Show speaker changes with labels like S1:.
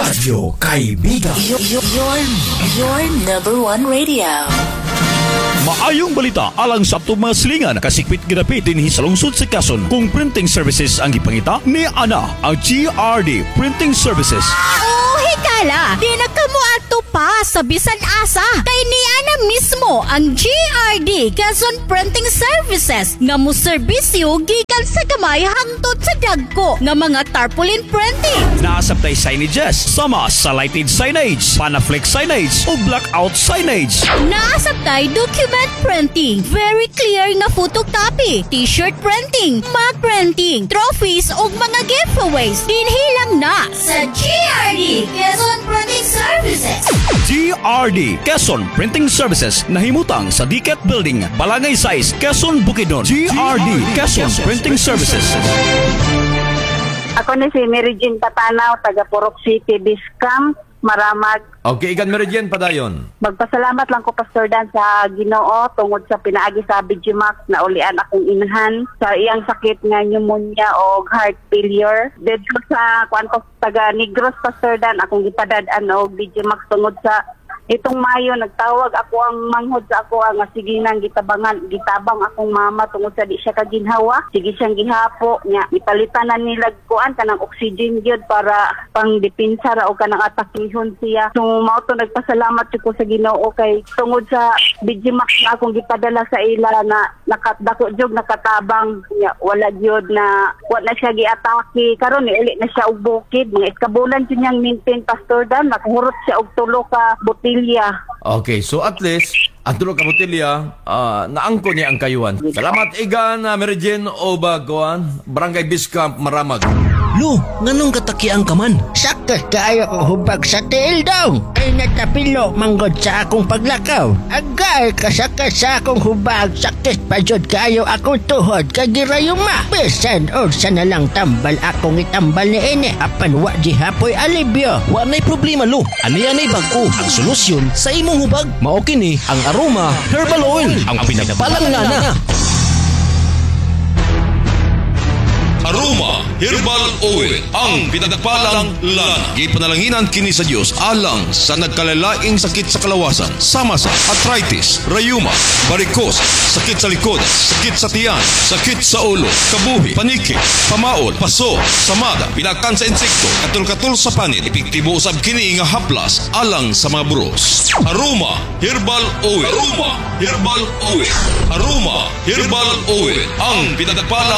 S1: Radyo Kaibigan.
S2: Your number one radio.
S3: Maayong balita alang sa atong mga silingan kasikpit ginapit dinhi sa lungsod sa Quezon kung printing services ang gipangita ni Ana ang GRD Printing Services.
S4: Hikala, di na kamo ato pa sa bisan asa kay ni Ana mismo ang GRD Quezon Printing Services nga mo serbisyo gikan sa gamay hangtod sa dagko nga mga tarpaulin printing.
S3: Naasabtay signages sama sa lighted signage, panaflex signage o blackout signage.
S4: Naasabtay document printing, very clear nga photocopy, t-shirt printing, mug printing, trophies ug mga giveaways. Dinhi lang na sa GRD Quezon Printing Services.
S3: GRD Quezon Printing Services nahimutang sa Diket Building, Balangay 6, Quezon, Bukidnon. GRD Quezon Printing Services.
S5: Ako ni si Mary Jean Patanaw, taga Purok City, Biscam, Maramag.
S6: Okay, ikan Meridian padayon.
S5: Magpasalamat lang ko, Pastor Dan, sa Ginoo tungod sa pinaagi sa Bigimax na ulian akong inhan sa iyang sakit nga pneumonia o heart failure. Dito sa kwanto taga Negros, Pastor Dan, akong gipadad-an og Bigimax tungod sa itong Mayo. Nagtawag ako ang manghod sa ako nga sige nang gitabang akong mama tungod sa di siya kaginhawa. Sige siyang gihapo nya ipalitan na nila kuan kanang oxygen gyud para pang depensa ra o kanang atakihon siya. So mao to nagpasalamat ko sa Ginoo kay tungod sa Bigimax na akong gipadala sa ila na nakadako jud nakatabang nya wala gyud na wala siya giatake karon uli na siya og bukid mga iskabulan jud niyang maintain, Pastor Dan. Nakahurot siya og tulo ka botilya.
S6: Okay, so at least ang tulog ka botilya, naangko niya ang kayuan. Salamat igan, Meridian o Baguan, Barangay Biscamp, Maramag.
S1: Lo, nganong katakiang ka man?
S7: Sakit kaayo ko hubag sa tiil daw. Ay natapilo manggod sa akong paglakaw. Agay kasakit sa akong hubag. Sakit pa jud kaayo akong tuhod kagirayuma. Bisan o sa nalang tambal akong itambal ni ine. Apan wa di hapoy alibyo.
S1: Wa na'y problema, Lo. Ani-anay bag-o ang solusyon sa imong hubag. Mao kini ang Aroma Herbal Oil, ang pinagpalangana.
S8: Aroma Herbal Oil, ang pinagpalang lana. Gipanalanginan kini sa Dios alang sa nagkalalaing sakit sa kalawasan, sama sa arthritis, rayuma, varicose, sakit sa likod, sakit sa tiyan, sakit sa ulo, kabuhi, paniki, pamaol, paso, samada, pinakan sa insekto, katul-katul sa panit, epektibo usab kini nga haplas alang sa mga buros. Aroma Herbal Oil. Aroma Herbal Oil. Aroma Herbal Oil, ang pinagpalang